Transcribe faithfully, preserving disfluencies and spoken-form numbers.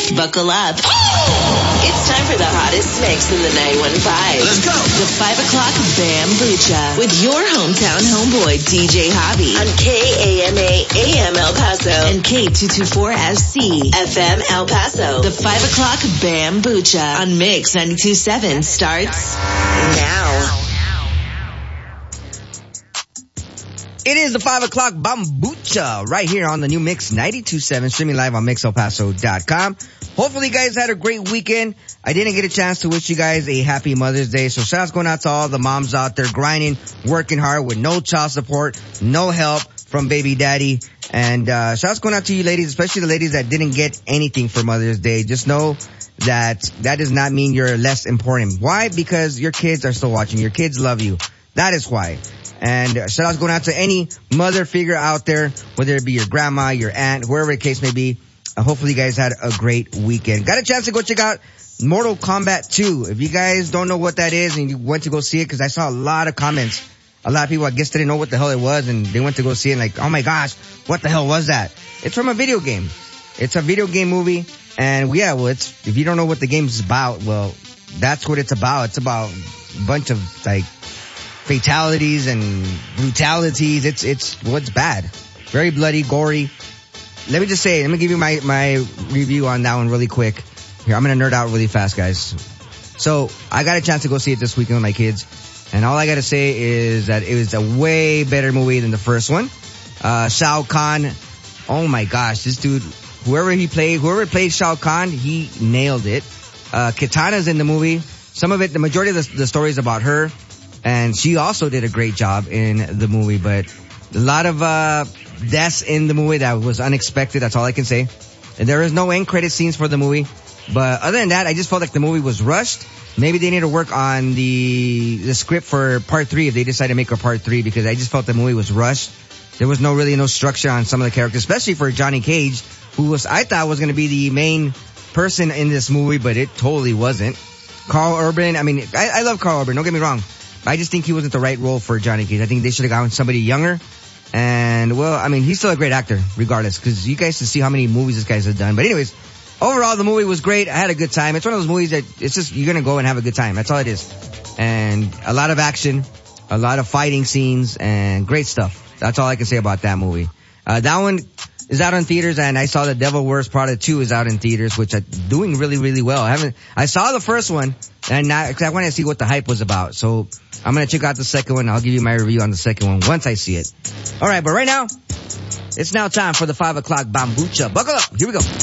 buckle up. It's time for the hottest mix in the nine one five. Let's go. The five o'clock Bambucha with your hometown homeboy, D J Hobby, on K A M A A M El Paso and K two twenty-four S C F M El Paso. The five o'clock Bambucha on Mix ninety-two point seven starts now. It is the five o'clock Bambucha right here on the new Mix ninety-two point seven, streaming live on mix el paso dot com. Hopefully you guys had a great weekend. I didn't get a chance to wish you guys a happy Mother's Day, so shout outs going out to all the moms out there grinding, working hard with no child support, no help from baby daddy. And uh shout outs going out to you ladies, especially the ladies that didn't get anything for Mother's Day. Just know that that does not mean you're less important. Why? Because your kids are still watching. Your kids love you. That is why. And uh, shout outs going out to any mother figure out there, whether it be your grandma, your aunt, whoever the case may be. Uh, hopefully you guys had a great weekend. Got a chance to go check out Mortal Kombat two. If you guys don't know what that is and you went to go see it, because I saw a lot of comments. A lot of people, I guess, didn't know what the hell it was, and they went to go see it and like, oh my gosh, what the hell was that? It's from a video game. It's a video game movie. And yeah, well, it's, if you don't know what the game's about, well, that's what it's about. It's about a bunch of like fatalities and brutalities. It's, it's, well, it's bad. Very bloody, gory. Let me just say, let me give you my, my review on that one really quick. Here, I'm gonna nerd out really fast, guys. So, I got a chance to go see it this weekend with my kids. And all I gotta say is that it was a way better movie than the first one. Uh, Shao Kahn. Oh my gosh, this dude, whoever he played, whoever played Shao Kahn, he nailed it. Uh, Kitana's in the movie. Some of it, the majority of the, the story is about her. And she also did a great job in the movie, but a lot of, uh, deaths in the movie that was unexpected. That's all I can say. And there is no end credit scenes for the movie. But other than that, I just felt like the movie was rushed. Maybe they need to work on the, the script for part three if they decide to make a part three, because I just felt the movie was rushed. There was no really no structure on some of the characters, especially for Johnny Cage, who was, I thought was going to be the main person in this movie, but it totally wasn't. Carl Urban, I mean, I, I love Carl Urban, don't get me wrong. I just think he wasn't the right role for Johnny Cage. I think they should have gotten somebody younger. And, well, I mean, he's still a great actor, regardless, because you guys can see how many movies this guy's have done. But anyways, overall, the movie was great. I had a good time. It's one of those movies that it's just, you're gonna go and have a good time. That's all it is. And a lot of action, a lot of fighting scenes, and great stuff. That's all I can say about that movie. Uh, that one is out in theaters, and I saw The Devil Wears Prada two is out in theaters, which are doing really, really well. I haven't, I saw the first one, and now, cause I wanted to see what the hype was about. So, I'm gonna check out the second one. I'll give you my review on the second one once I see it. Alright, but right now, it's now time for the five o'clock Bambucha. Buckle up. Here we go.